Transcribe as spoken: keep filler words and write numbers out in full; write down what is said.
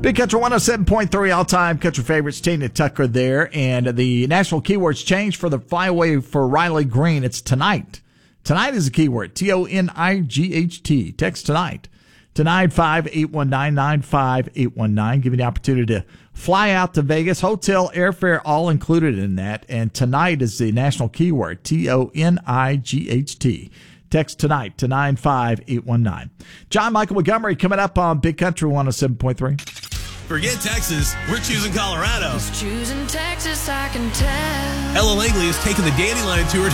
Big Country one oh seven point three, all-time country favorites, Tina Tucker there. And the national keywords change for the flyaway for Riley Green. It's tonight. Tonight is the keyword, T O N I G H T. Text tonight to nine five eight one nine, nine five eight one nine. Give you the opportunity to fly out to Vegas. Hotel, airfare, all included in that. And tonight is the national keyword, T O N I G H T. Text tonight to nine five eight one nine. John Michael Montgomery coming up on Big Country one oh seven point three. Forget Texas, we're choosing Colorado. Choosing Texas, I can tell. Ella Langley is taking the Dandelion Tour